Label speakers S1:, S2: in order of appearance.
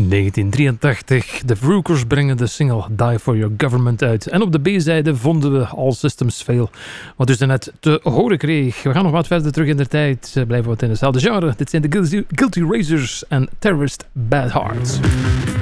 S1: 1983. De Vrookers brengen de single Die For Your Government uit. En op de B-zijde vonden we All Systems Fail, wat dus net te horen kreeg. We gaan nog wat verder terug in de tijd. Blijven wat in hetzelfde genre. Dit zijn de Guilty Razors en Terrorist Bad Hearts.